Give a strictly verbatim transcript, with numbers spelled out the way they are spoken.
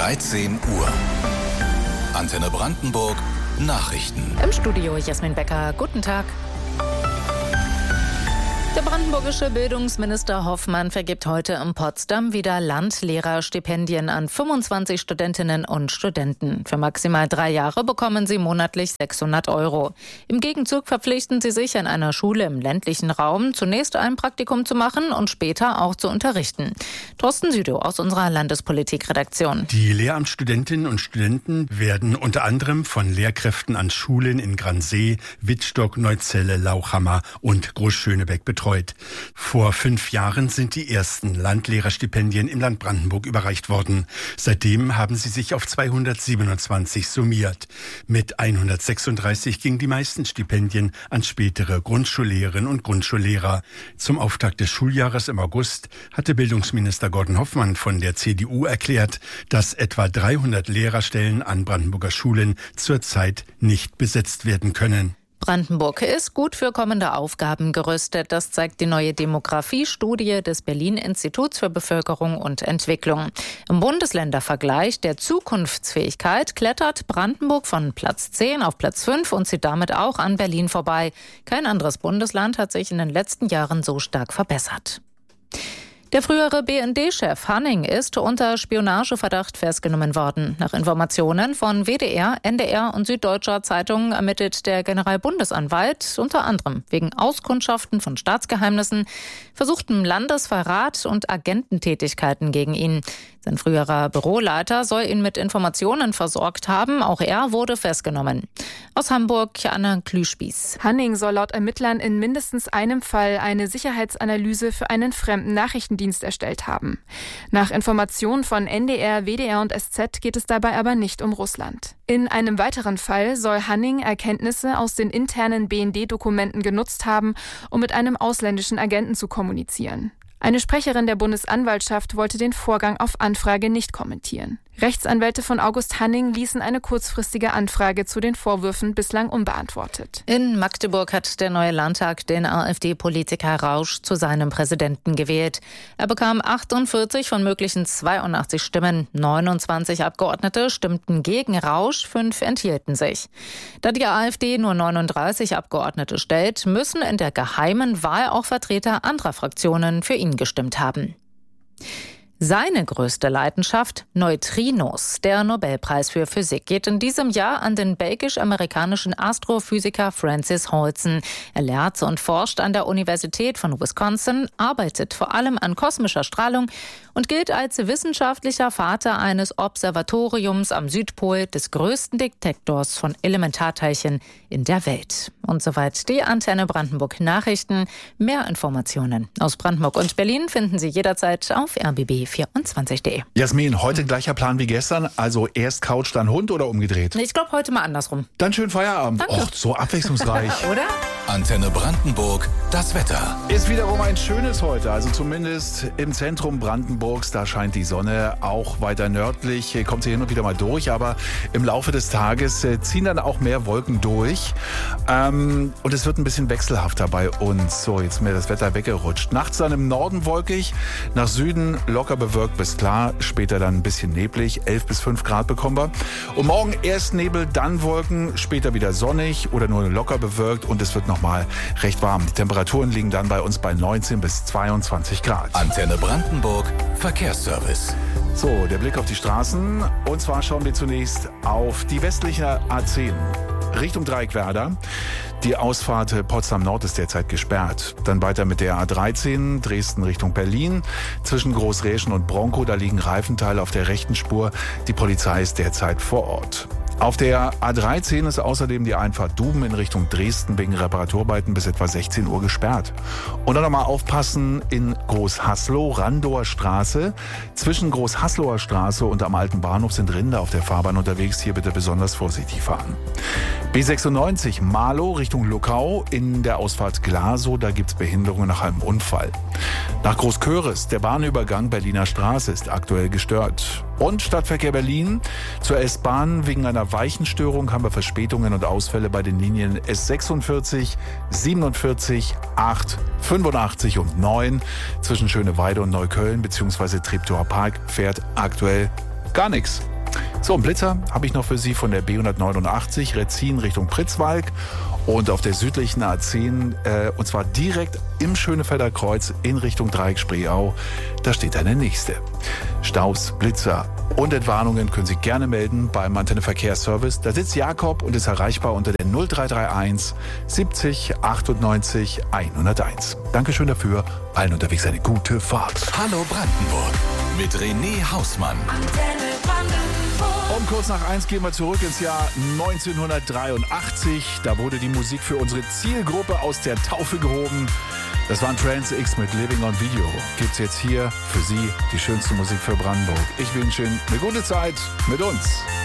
dreizehn Uhr. Antenne Brandenburg Nachrichten. Im Studio Jasmin Becker. Guten Tag. Der brandenburgische Bildungsminister Hoffmann vergibt heute in Potsdam wieder Landlehrerstipendien an fünfundzwanzig Studentinnen und Studenten. Für maximal drei Jahre bekommen sie monatlich sechshundert Euro. Im Gegenzug verpflichten sie sich, an einer Schule im ländlichen Raum zunächst ein Praktikum zu machen und später auch zu unterrichten. Thorsten Südow aus unserer Landespolitikredaktion. Die Lehramtsstudentinnen und Studenten werden unter anderem von Lehrkräften an Schulen in Gransee, Wittstock, Neuzelle, Lauchhammer und Großschönebeck betreut. Vor fünf Jahren sind die ersten Landlehrerstipendien im Land Brandenburg überreicht worden. Seitdem haben sie sich auf zweihundertsiebenundzwanzig summiert. Mit hundertsechsunddreißig gingen die meisten Stipendien an spätere Grundschullehrerinnen und Grundschullehrer. Zum Auftakt des Schuljahres im August hatte Bildungsminister Gordon Hoffmann von der C D U erklärt, dass etwa dreihundert Lehrerstellen an Brandenburger Schulen zurzeit nicht besetzt werden können. Brandenburg ist gut für kommende Aufgaben gerüstet. Das zeigt die neue Demografiestudie des Berlin-Instituts für Bevölkerung und Entwicklung. Im Bundesländervergleich der Zukunftsfähigkeit klettert Brandenburg von Platz zehn auf Platz fünf und zieht damit auch an Berlin vorbei. Kein anderes Bundesland hat sich in den letzten Jahren so stark verbessert. Der frühere B N D-Chef Hanning ist unter Spionageverdacht festgenommen worden. Nach Informationen von W D R, N D R und Süddeutscher Zeitung ermittelt der Generalbundesanwalt unter anderem wegen Auskundschaften von Staatsgeheimnissen, versuchtem Landesverrat und Agententätigkeiten gegen ihn. Sein früherer Büroleiter soll ihn mit Informationen versorgt haben. Auch er wurde festgenommen. Aus Hamburg, Anna Klüspieß. Hanning soll laut Ermittlern in mindestens einem Fall eine Sicherheitsanalyse für einen fremden Nachrichtendienst erstellt haben. Nach Informationen von N D R, W D R und S Z geht es dabei aber nicht um Russland. In einem weiteren Fall soll Hanning Erkenntnisse aus den internen B N D-Dokumenten genutzt haben, um mit einem ausländischen Agenten zu kommunizieren. Eine Sprecherin der Bundesanwaltschaft wollte den Vorgang auf Anfrage nicht kommentieren. Rechtsanwälte von August Hanning ließen eine kurzfristige Anfrage zu den Vorwürfen bislang unbeantwortet. In Magdeburg hat der neue Landtag den AfD-Politiker Rausch zu seinem Präsidenten gewählt. Er bekam achtundvierzig von möglichen zweiundachtzig Stimmen. neunundzwanzig Abgeordnete stimmten gegen Rausch, fünf enthielten sich. Da die AfD nur neununddreißig Abgeordnete stellt, müssen in der geheimen Wahl auch Vertreter anderer Fraktionen für ihn gestimmt haben. Seine größte Leidenschaft, Neutrinos. Der Nobelpreis für Physik geht in diesem Jahr an den belgisch-amerikanischen Astrophysiker Francis Holson. Er lehrt und forscht an der Universität von Wisconsin, arbeitet vor allem an kosmischer Strahlung und gilt als wissenschaftlicher Vater eines Observatoriums am Südpol, des größten Detektors von Elementarteilchen in der Welt. Und soweit die Antenne Brandenburg Nachrichten. Mehr Informationen aus Brandenburg und Berlin finden Sie jederzeit auf r b b vierundzwanzig punkt d e. Jasmin, heute gleicher Plan wie gestern, also erst Couch, dann Hund oder umgedreht? Ich glaube heute mal andersrum. Dann schönen Feierabend. Danke. Och, so abwechslungsreich. Oder? Antenne Brandenburg, das Wetter. Ist wiederum ein schönes heute, also zumindest im Zentrum Brandenburgs, da scheint die Sonne. Auch weiter nördlich kommt sie hin und wieder mal durch, aber im Laufe des Tages ziehen dann auch mehr Wolken durch. Ähm, und es wird ein bisschen wechselhafter bei uns. So, jetzt ist mir das Wetter weggerutscht. Nachts dann im Norden wolkig, nach Süden locker bewölkt bis klar, später dann ein bisschen neblig, elf bis fünf Grad bekommen wir. Und morgen erst Nebel, dann Wolken, später wieder sonnig oder nur locker bewölkt und es wird nochmal recht warm. Die Temperaturen liegen dann bei uns bei neunzehn bis zweiundzwanzig Grad. Antenne Brandenburg, Verkehrsservice. So, der Blick auf die Straßen. Und zwar schauen wir zunächst auf die westliche A zehn. Richtung Dreieckwerder. Die Ausfahrt Potsdam Nord ist derzeit gesperrt. Dann weiter mit der A dreizehn, Dresden Richtung Berlin. Zwischen Großräschen und Bronkow, da liegen Reifenteile auf der rechten Spur. Die Polizei ist derzeit vor Ort. Auf der A dreizehn ist außerdem die Einfahrt Duben in Richtung Dresden wegen Reparaturarbeiten bis etwa sechzehn Uhr gesperrt. Und dann nochmal aufpassen in Großhaslow, Randower Straße. Zwischen Großhaslower Straße und am alten Bahnhof sind Rinder auf der Fahrbahn unterwegs. Hier bitte besonders vorsichtig fahren. B sechsundneunzig, Marlow Richtung Luckau in der Ausfahrt Glasow. Da gibt's Behinderungen nach einem Unfall. Nach Großköris, der Bahnübergang Berliner Straße ist aktuell gestört. Und Stadtverkehr Berlin zur S-Bahn. Wegen einer Weichenstörung haben wir Verspätungen und Ausfälle bei den Linien S sechsundvierzig, siebenundvierzig, acht, fünfundachtzig und neun. Zwischen Schöneweide und Neukölln bzw. Treptower Park fährt aktuell gar nichts. So, einen Blitzer habe ich noch für Sie von der B hundertneunundachtzig, Retzin Richtung Pritzwalk. Und auf der südlichen A zehn, äh, und zwar direkt im Schönefelder Kreuz in Richtung Dreieck-Spreeau, da steht eine nächste. Staus, Blitzer und Entwarnungen können Sie gerne melden beim Antenne Verkehrsservice. Da sitzt Jakob und ist erreichbar unter der null drei drei eins siebzig achtundneunzig hunderteins. Dankeschön dafür. Allen unterwegs eine gute Fahrt. Hallo Brandenburg mit René Hausmann. Antenne Brandenburg. Um kurz nach eins gehen wir zurück ins Jahr neunzehnhundertdreiundachtzig. Da wurde die Musik für unsere Zielgruppe aus der Taufe gehoben. Das waren Trans X mit Living on Video. Gibt's jetzt hier für Sie die schönste Musik für Brandenburg. Ich wünsche Ihnen eine gute Zeit mit uns.